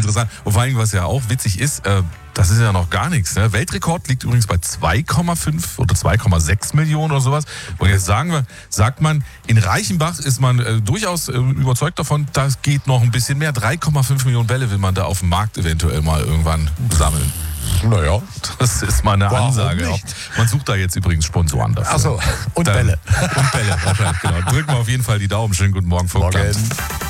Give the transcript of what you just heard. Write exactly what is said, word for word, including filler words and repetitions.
interessant. Und vor allem, was ja auch witzig ist, äh, das ist ja noch gar nichts. Ne? Weltrekord liegt übrigens bei zwei Komma fünf oder zwei Komma sechs Millionen oder sowas. Und jetzt sagen wir, sagt man, in Reichenbach ist man äh, durchaus äh, überzeugt davon, das geht noch ein bisschen mehr. drei Komma fünf Millionen Bälle will man da auf dem Markt eventuell mal irgendwann sammeln. Naja. Das ist mal eine Warum Ansage. nicht? Man sucht da jetzt übrigens Sponsoren dafür. Achso, und Dann- Bälle. Und Bälle, wahrscheinlich, genau. Drücken wir auf jeden Fall die Daumen. Schönen guten Morgen, Vogtland. Morgen.